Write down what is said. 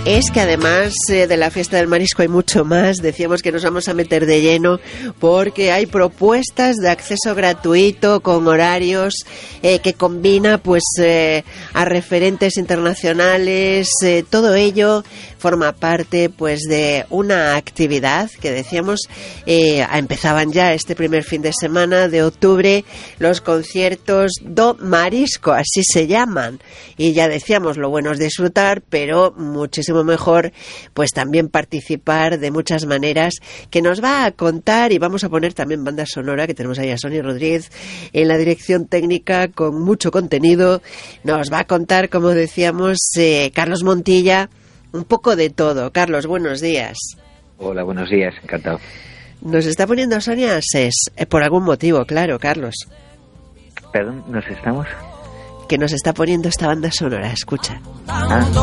es que además de la fiesta del marisco hay mucho más. Decíamos que nos vamos a meter de lleno porque hay propuestas de acceso gratuito con horarios que combina pues a referentes internacionales. Todo ello forma parte pues de una actividad que decíamos empezaban ya este primer fin de semana de octubre los conciertos do marisco, así se llaman, y ya decíamos lo bueno es disfrutar, pero muchísimo mejor pues también participar de muchas maneras, que nos va a contar, y vamos a poner también banda sonora, que tenemos ahí a Sonia Rodríguez en la dirección técnica con mucho contenido. Nos va a contar, como decíamos, Carlos Montilla, un poco de todo. Carlos, buenos días. Hola, buenos días, encantado. Nos está poniendo Sonia SES, por algún motivo, claro, Carlos. Perdón, ¿nos estamos? Que nos está poniendo esta banda sonora, escucha. Ah.